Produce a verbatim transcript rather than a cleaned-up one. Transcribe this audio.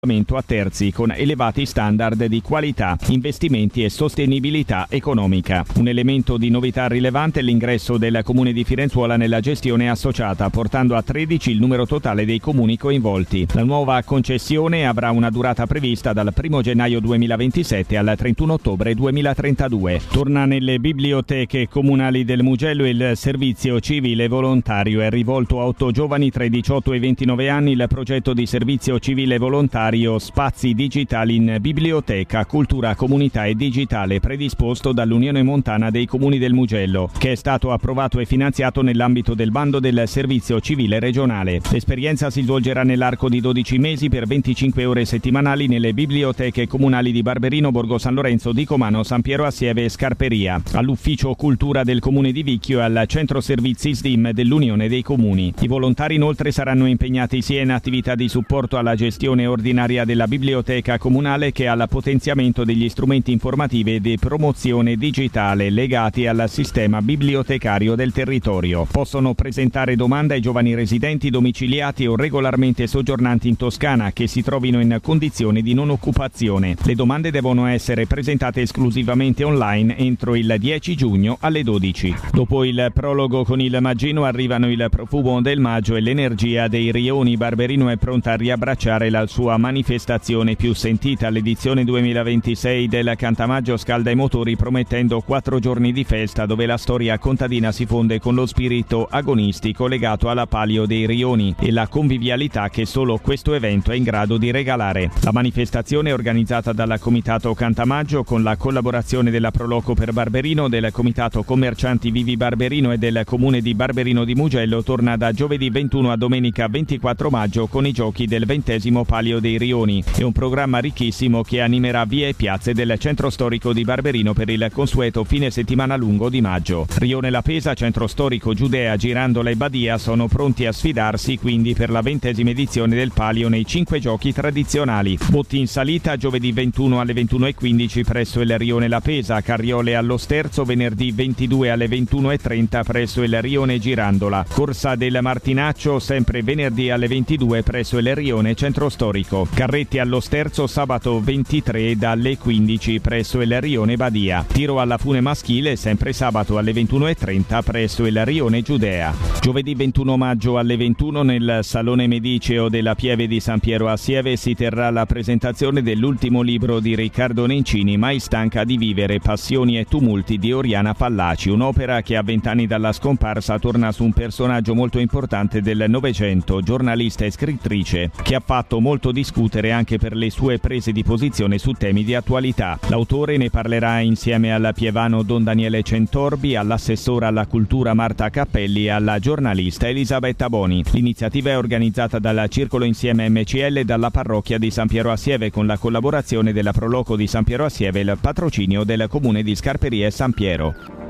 a terzi con elevati standard di qualità, investimenti e sostenibilità economica. Un elemento di novità rilevante è l'ingresso del Comune di Firenzuola nella gestione associata, portando a tredici il numero totale dei comuni coinvolti. La nuova concessione avrà una durata prevista dal primo gennaio duemilaventisette al trentuno ottobre duemilatrentadue. Torna nelle biblioteche comunali del Mugello il servizio civile volontario. È rivolto a otto giovani tra i diciotto e i ventinove anni il progetto di servizio civile volontario Spazi digitali in biblioteca, cultura, comunità e digitale, predisposto dall'Unione Montana dei Comuni del Mugello, che è stato approvato e finanziato nell'ambito del bando del servizio civile regionale. L'esperienza si svolgerà nell'arco di dodici mesi per venticinque ore settimanali nelle biblioteche comunali di Barberino, Borgo San Lorenzo, Dicomano, San Piero Assieve e Scarperia, all'Ufficio Cultura del Comune di Vicchio e al Centro Servizi S D I M dell'Unione dei Comuni. I volontari inoltre saranno impegnati sia in attività di supporto alla gestione ordinaria della biblioteca comunale che al potenziamento degli strumenti informativi e di promozione digitale legati al sistema bibliotecario del territorio. Possono presentare domanda ai giovani residenti, domiciliati o regolarmente soggiornanti in Toscana che si trovino in condizioni di non occupazione. Le domande devono essere presentate esclusivamente online entro il dieci giugno alle dodici. Dopo il prologo con il maggino arrivano il profumo del maggio e l'energia dei rioni. Barberino è pronta a riabbracciare la sua manifestazione più sentita. L'edizione duemilaventisei del Cantamaggio scalda i motori promettendo quattro giorni di festa dove la storia contadina si fonde con lo spirito agonistico legato alla palio dei rioni e la convivialità che solo questo evento è in grado di regalare. La manifestazione è organizzata dal Comitato Cantamaggio con la collaborazione della Proloco per Barberino, del Comitato Commercianti Vivi Barberino e del Comune di Barberino di Mugello. Torna da giovedì ventuno a domenica ventiquattro maggio con i giochi del ventesimo palio dei rioni e un programma ricchissimo che animerà vie e piazze del centro storico di Barberino per il consueto fine settimana lungo di maggio. Rione La Pesa, centro storico, Giudea, Girandola e Badia sono pronti a sfidarsi quindi per la ventesima edizione del palio nei cinque giochi tradizionali. Botti in salita giovedì ventuno alle ventuno e quindici presso il Rione La Pesa, carriole allo sterzo venerdì ventidue alle ventuno e trenta presso il Rione Girandola, corsa del Martinaccio sempre venerdì alle ventidue presso il Rione Centro Storico, carretti allo sterzo sabato ventitré dalle quindici presso il Rione Badia, tiro alla fune maschile sempre sabato alle ventuno e trenta presso il Rione Giudea. Giovedì ventuno maggio alle ventuno nel Salone Mediceo della Pieve di San Piero Assieve si terrà la presentazione dell'ultimo libro di Riccardo Nencini, Mai stanca di vivere, passioni e tumulti di Oriana Fallaci, un'opera che a vent'anni dalla scomparsa torna su un personaggio molto importante del Novecento, giornalista e scrittrice, che ha fatto molto discutere anche per le sue prese di posizione su temi di attualità. L'autore ne parlerà insieme al pievano Don Daniele Centorbi, all'assessora alla cultura Marta Cappelli e alla giornalista Elisabetta Boni. L'iniziativa è organizzata dal Circolo Insieme M C L e dalla parrocchia di San Piero Assieve con la collaborazione della Proloco di San Piero Assieve e il patrocinio del Comune di Scarperia e San Piero.